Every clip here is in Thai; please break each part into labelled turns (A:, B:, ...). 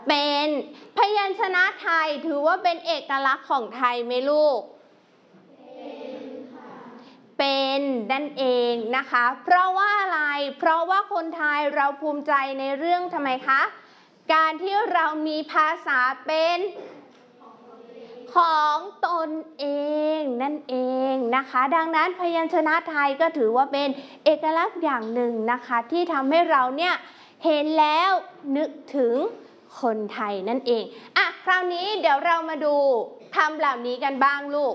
A: เป็นพยัญชนะไทยถือว่าเป็นเอกลักษณ์ของไทยไหมลูกเป็นนั่นเองนะคะเพราะว่าอะไรเพราะว่าคนไทยเราภูมิใจในเรื่องทำไมคะการที่เรามีภาษาเป็นของตนเองนั่นเองนะคะดังนั้นพยัญชนะไทยก็ถือว่าเป็นเอกลักษณ์อย่างหนึ่งนะคะที่ทำให้เราเนี่ยเห็นแล้วนึกถึงคนไทยนั่นเองอ่ะคราวนี้เดี๋ยวเรามาดูคำเหล่านี้กันบ้างลูก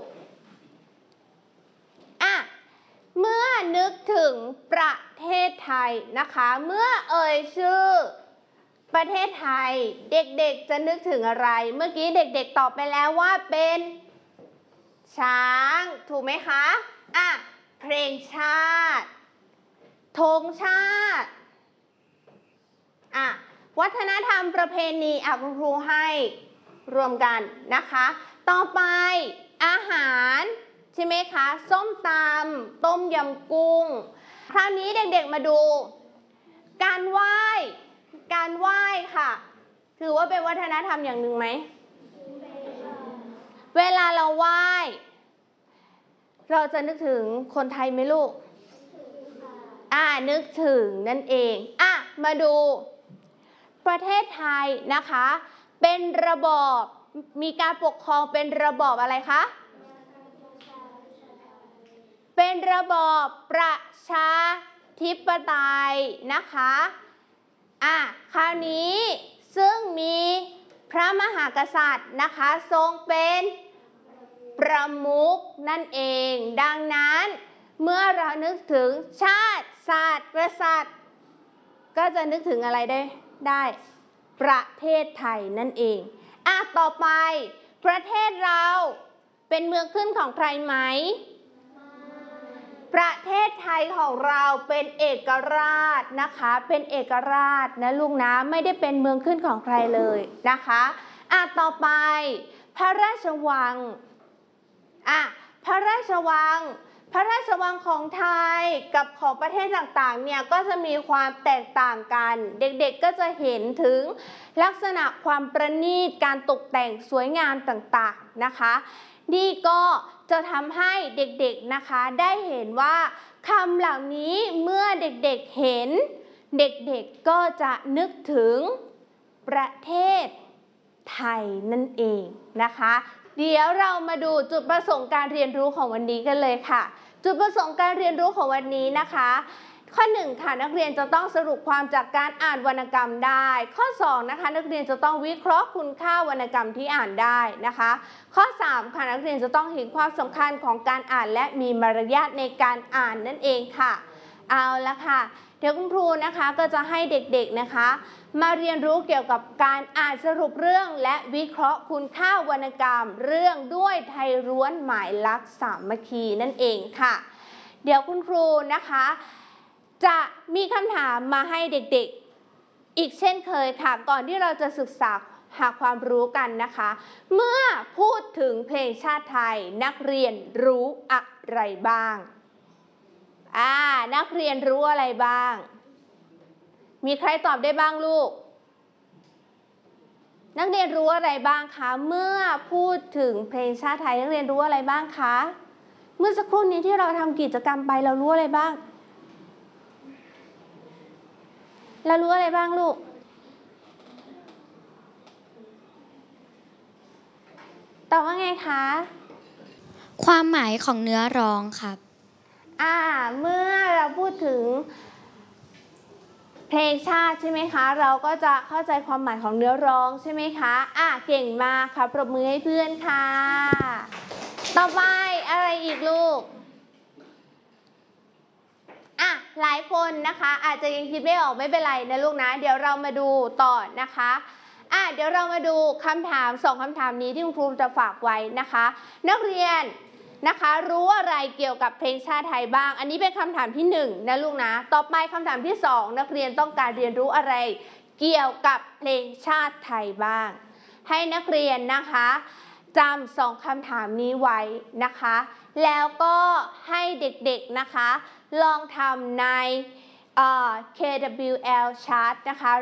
A: อ่ะเมื่อนึกถึงประเทศไทยนะคะเมื่อเอ่ยชื่อประเทศไทยเด็กๆจะนึกถึงอะไรเมื่อกี้เด็กๆตอบไปแล้วว่าเป็นช้างถูกไหมคะอ่ะเพลงชาติธงชาติอ่ะวัฒนธรรมประเพณีคุณครูให้รวมกันนะคะต่อไปอาหารใช่ไหมคะส้มตำต้มยำกุ้งคราวนี้เด็กๆมาดูการไหว้ค่ะถือว่าเป็นวัฒนธรรมอย่างหนึ่งไหมเวลาเราไหว้เราจะนึกถึงคนไทยไหมลูกนึกถึงนั่นเองมาดูประเทศไทยนะคะเป็นระบอบมีการปกครองเป็นระบอบอะไรคะเป็นระบอบประชาธิปไตยนะคะคราวนี้ซึ่งมีพระมหากษัตริย์นะคะทรงเป็นประมุขนั่นเองดังนั้นเมื่อเรานึกถึงชาติศาสตร์กษัตริย์ก็จะนึกถึงอะไรได้ประเทศไทยนั่นเองต่อไปประเทศเราเป็นเมืองขึ้นของใครไหมประเทศไทยของเราเป็นเอกราชนะคะเป็นเอกราชนะลูกนะไม่ได้เป็นเมืองขึ้นของใครเลยนะคะต่อไปพระราชวังพระราชวังของไทยกับของประเทศต่างๆเนี่ยก็จะมีความแตกต่างกันเด็กๆก็จะเห็นถึงลักษณะความประณีตการตกแต่งสวยงามต่างๆนะคะนี่ก็จะทำให้เด็กๆนะคะได้เห็นว่าคำเหล่านี้เมื่อเด็กๆเห็นเด็กๆก็จะนึกถึงประเทศไทยนั่นเองนะคะเดี๋ยวเรามาดูจุดประสงค์การเรียนรู้ของวันนี้กันเลยค่ะจุดประสงค์การเรียนรู้ของวันนี้นะคะข้อ1ค่ะนักเรียนจะต้องสรุปความจากการอ่านวรรณกรรมได้ข้อ2นะคะนักเรียนจะต้องวิเคราะห์คุณค่าวรรณกรรมที่อ่านได้นะคะข้อ3ค่ะนักเรียนจะต้องเห็นความสำคัญของการอ่านและมีมารยาทในการอ่านนั่นเองค่ะเอาละค่ะเดี๋ยวคุณครูนะคะก็จะให้เด็กๆนะคะมาเรียนรู้เกี่ยวกับการอ่านสรุปเรื่องและวิเคราะห์คุณค่าวรรณกรรมเรื่องด้วยไทยร้วนหมายลักษณ์สามัคคีนั่นเองค่ะเดี๋ยวคุณครูนะคะจะมีคำถามมาให้เด็กๆอีกเช่นเคยค่ะก่อนที่เราจะศึกษาหาความรู้กันนะคะเมื่อพูดถึงเพลงชาติไทยนักเรียนรู้อะไรบ้างนักเรียนรู้อะไรบ้างมีใครตอบได้บ้างลูกนักเรียนรู้อะไรบ้างคะเมื่อพูดถึงเพลงชาติไทยนักเรียนรู้อะไรบ้างคะเมื่อสักครู่นี้ที่เราทำกิจกรรมไปเรารู้อะไรบ้างเรารู้อะไรบ้างลูกตอบว่าไงคะ
B: ความหมายของเนื้อร้องครับ
A: เมื่อเราพูดถึงเพลงชาติใช่ไหมคะเราก็จะเข้าใจความหมายของเนื้อร้องใช่ไหมคะเก่งมากค่ะปรบมือให้เพื่อนค่ะต่อไปอะไรอีกลูกหลายคนนะคะอาจจะยังคิดไม่ออกไม่เป็นไรนะลูกนะเดี๋ยวเรามาดูต่อนะคะเดี๋ยวเรามาดูคำถาม2คำถามนี้ที่คุณครูจะฝากไว้นะคะนักเรียนนะคะรู้อะไรเกี่ยวกับเพลงชาติไทยบ้างอันนี้เป็นคำถามที่1นะลูกนะต่อไปคำถามที่2นักเรียนต้องการเรียนรู้อะไรเกี่ยวกับเพลงชาติไทยบ้างให้นักเรียนนะคะจำ2คำถามนี้ไว้นะคะแล้วก็ให้เด็กๆนะคะลองทำในKWL Chart นะคะ